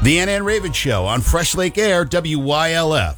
The Anna and Raven Show on Fresh Lake Air, WYLF.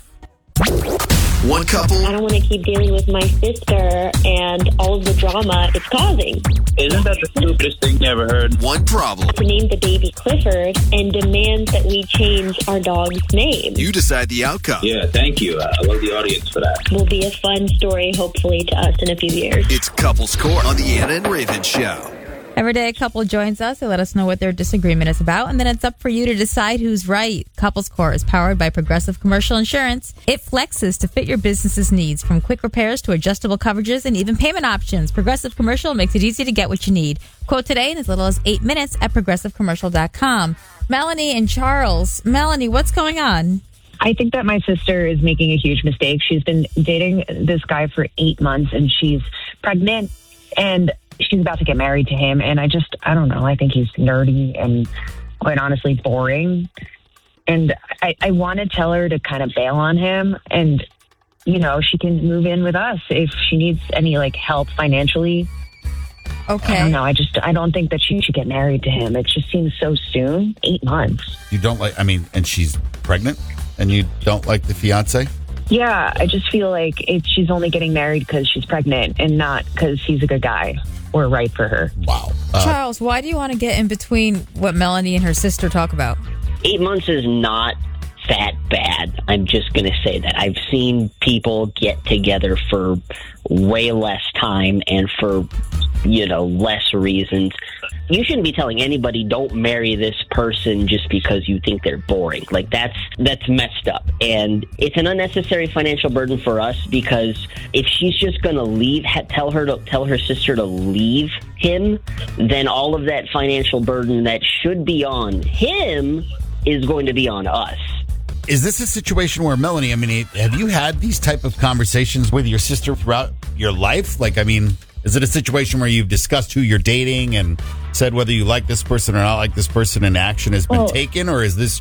One couple. I don't want to keep dealing with my sister and all of the drama it's causing. Isn't that the stupidest thing you ever heard? One problem. To name the baby Clifford and demand that we change our dog's name. You decide the outcome. Yeah, thank you. I love the audience for that. Will be a fun story, hopefully, to us in a few years. It's Couples Court on the Anna and Raven Show. Every day a couple joins us. They let us know what their disagreement is about, and then it's up for you to decide who's right. Couples Court is powered by Progressive Commercial Insurance. It flexes to fit your business's needs, from quick repairs to adjustable coverages and even payment options. Progressive Commercial makes it easy to get what you need. Quote today in as little as 8 minutes at progressivecommercial.com. Melanie and Charles. Melanie, what's going on? I think that my sister is making a huge mistake. She's been dating this guy for 8 months, and she's pregnant, and she's about to get married to him. And I don't know. I think he's nerdy and, quite honestly, boring. And I want to tell her to kind of bail on him, and, you know, she can move in with us if she needs any, help financially. Okay. I don't know. I don't think that she should get married to him. It just seems so soon. 8 months. You don't and she's pregnant, and you don't like the fiance? Yeah, I just feel like she's only getting married because she's pregnant and not because he's a good guy or right for her. Wow. Charles, why do you want to get in between what Melanie and her sister talk about? 8 months is not that bad. I'm just going to say that. I've seen people get together for way less time and for, less reasons. You shouldn't be telling anybody don't marry this person just because you think they're boring. That's messed up. And it's an unnecessary financial burden for us, because if she's just going to leave, tell her sister to leave him, then all of that financial burden that should be on him is going to be on us. Is this a situation where, Melanie, have you had these type of conversations with your sister throughout your life? Is it a situation where you've discussed who you're dating and said whether you like this person or not like this person and action has been taken? Or is this